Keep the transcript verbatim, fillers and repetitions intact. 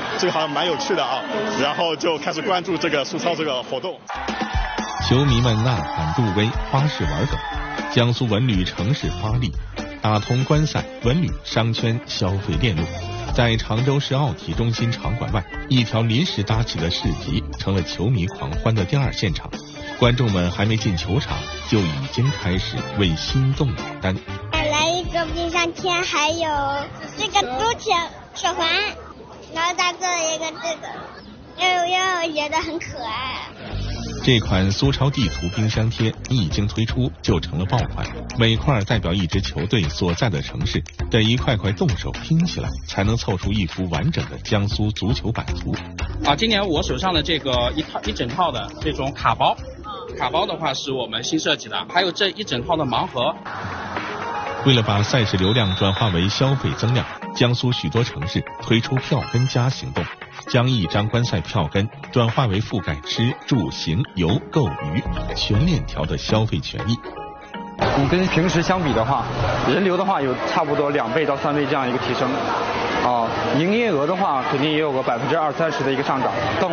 这个好像蛮有趣的啊，然后就开始关注这个苏超这个活动。 球迷们呐喊助威，花式玩梗。江苏文旅城市发力，打通观赛、文旅、商圈消费链路。在常州市奥体中心场馆外，一条临时搭起的市集成了球迷狂欢的第二现场。观众们还没进球场，就已经开始为心动买单。 来一个冰箱贴，还有这个足球手环，然后再做了一个这个，因为因为我觉得很可爱。 这款苏超地图冰箱贴一经推出就成了爆款，每块代表一支球队所在的城市，得一块块动手拼起来，才能凑出一幅完整的江苏足球版图。 啊，今年我手上的这个一套一整套的这种卡包，卡包的话是我们新设计的，还有这一整套的盲盒。 为了把赛事流量转化为消费增量，江苏许多城市推出票根加行动，将一张观赛票根转化为覆盖吃住行游购娱全链条的消费权益。 你跟平时相比的话，人流的话有差不多两倍到三倍这样一个提升，啊，营业额的话肯定也有个百分之二三十的一个上涨。